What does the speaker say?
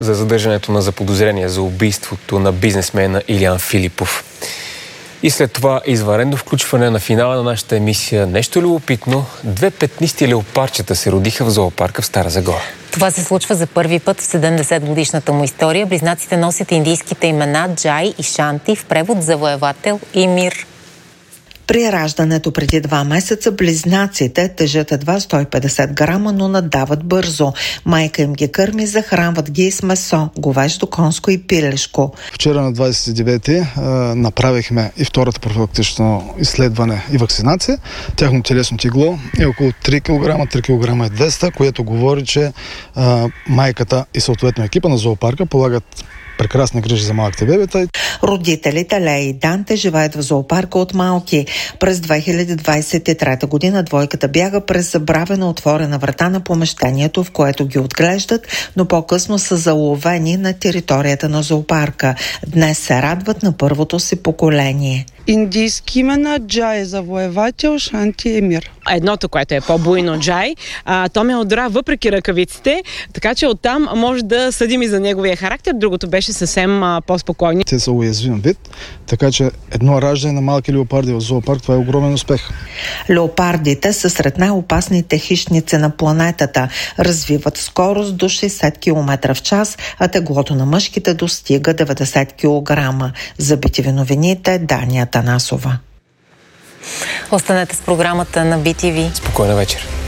за задържането на заподозрения за убийството на бизнесмена Илиян Филипов. И след това извънредно включване на финала на нашата емисия Нещо любопитно. 2 петнисти леопарчета се родиха в зоопарка в Стара Загора. Това се случва за първи път в 70-годишната му история. Близнаците носят индийските имена Джай и Шанти, в превод завоевател и мир. При раждането преди 2 месеца близнаците тежат едва 150 грама, но надават бързо. Майка им ги кърми, захранват ги с месо, говеждо, конско и пилешко. Вчера на 29-ти направихме и втората профилактично изследване и вакцинация. Тяхно телесно тегло е около 3 кг, 3 кг и 200, което говори, че майката и съответно екипа на зоопарка полагат прекрасни грижи за малките бебета. Родителите Лея и Данте живеят в зоопарка от малки. През 2023 година двойката бяга през забравена отворена врата на помещението, в което ги отглеждат, но по-късно са заловени на територията на зоопарка. Днес се радват на първото си поколение. Индийски имена Джай е завоевател, Шанти е мир. Едното, което е по-буйно Джай, то ме удра въпреки ръкавиците, така че оттам може да съдим и за неговия характер. Другото беше съвсем по-спокойни. Те са уязвим вид, така че едно раждане на малки леопарди в зоопарк, това е огромен успех. Леопардите са сред най-опасните хищници на планетата. Развиват скорост до 60 км в час, а теглото на мъжките достига 90 кг. За BTV новините Дания Танасова. Останете с програмата на BTV. Спокойна вечер.